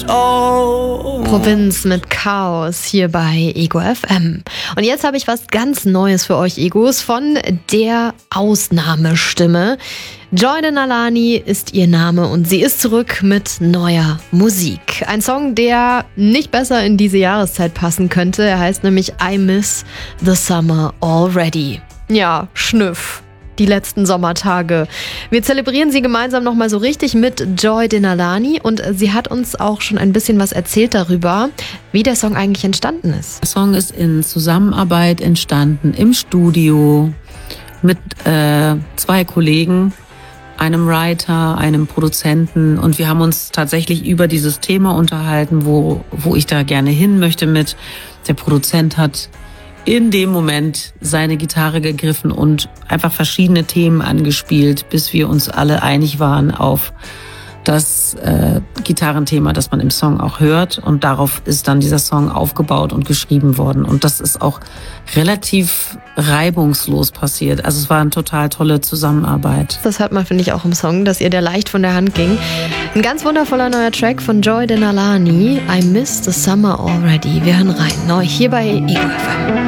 Provinz mit Chaos hier bei Ego FM. Und jetzt habe ich was ganz Neues für euch, Egos, von der Ausnahmestimme. Joy Denalani ist ihr Name und sie ist zurück mit neuer Musik. Ein Song, der nicht besser in diese Jahreszeit passen könnte. Er heißt nämlich I Miss the Summer Already. Ja, Schnüff. Die letzten Sommertage. Wir zelebrieren sie gemeinsam nochmal so richtig mit Joy Denalani und sie hat uns auch schon ein bisschen was erzählt darüber, wie der Song eigentlich entstanden ist. Der Song ist in Zusammenarbeit entstanden, im Studio mit 2 Kollegen, einem Writer, einem Produzenten, und wir haben uns tatsächlich über dieses Thema unterhalten, wo ich da gerne hin möchte mit. Der Produzent hat in dem Moment seine Gitarre gegriffen und einfach verschiedene Themen angespielt, bis wir uns alle einig waren auf das Gitarrenthema, das man im Song auch hört. Und darauf ist dann dieser Song aufgebaut und geschrieben worden. Und das ist auch relativ reibungslos passiert. Also es war eine total tolle Zusammenarbeit. Das hört man, finde ich, auch im Song, dass ihr der leicht von der Hand ging. Ein ganz wundervoller neuer Track von Joy Denalani, I Miss the Summer Already. Wir hören rein, neu hier bei Ego FM.